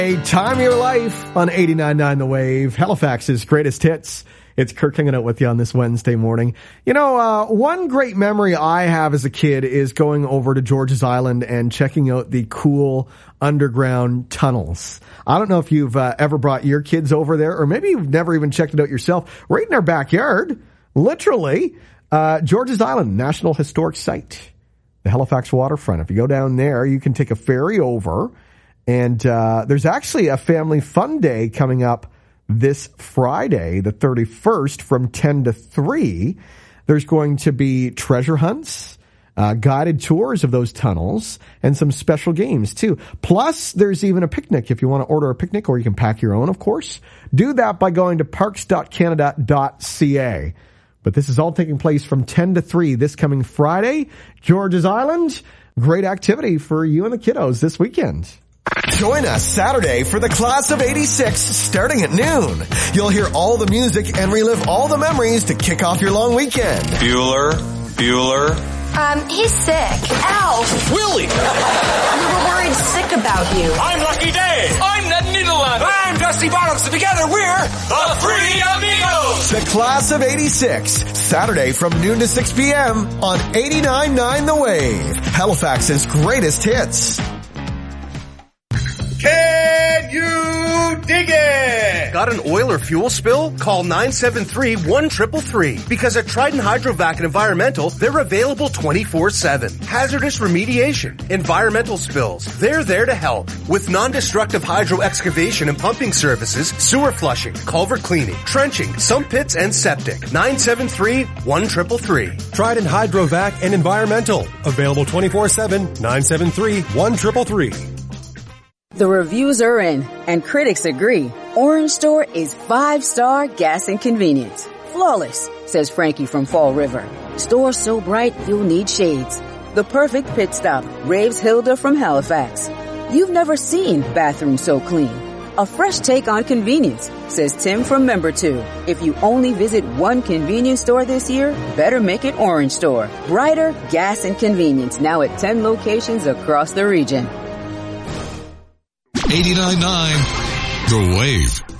A time of your life on 89.9 The Wave, Halifax's greatest hits. It's Kirk hanging out with you on this Wednesday morning. You know, one great memory I have as a kid is going over to George's Island and checking out the cool underground tunnels. I don't know if you've ever brought your kids over there, or maybe you've never even checked it out yourself. Right in our backyard, literally, George's Island, National Historic Site, the Halifax waterfront. If you go down there, you can take a ferry over. And there's actually a family fun day coming up this Friday, the 31st, from 10 to 3. There's going to be treasure hunts, guided tours of those tunnels, and some special games, too. Plus, there's even a picnic if you want to order a picnic, or you can pack your own, of course. Do that by going to parks.canada.ca. But this is all taking place from 10 to 3 this coming Friday. George's Island, great activity for you and the kiddos this weekend. Join us Saturday for the Class of 86 starting at noon. You'll hear all the music and relive all the memories to kick off your long weekend. Bueller. He's sick. Alf. Willie. We were worried sick about you. I'm Lucky Day. I'm Ned Niederland. I'm Dusty Bottles. Together we're the Free Amigos. The Class of 86, Saturday from noon to 6 p.m. on 89.9 The Wave, Halifax's greatest hits. Can you dig it? Got an oil or fuel spill? Call 973-1333. Because at Trident Hydrovac and Environmental, they're available 24/7. Hazardous remediation, environmental spills, they're there to help. With non-destructive hydro excavation and pumping services, sewer flushing, culvert cleaning, trenching, sump pits, and septic. 973-1333. Trident Hydrovac and Environmental. Available 24/7, 973-1333. The reviews are in, and critics agree. Orange Store is 5-star gas and convenience. Flawless, says Frankie from Fall River. Store so bright you'll need shades. The perfect pit stop, raves Hilda from Halifax. You've never seen bathrooms so clean. A fresh take on convenience, says Tim from Member 2. If you only visit one convenience store this year, better make it Orange Store. Brighter gas and convenience, now at 10 locations across the region. 89.9 The Wave.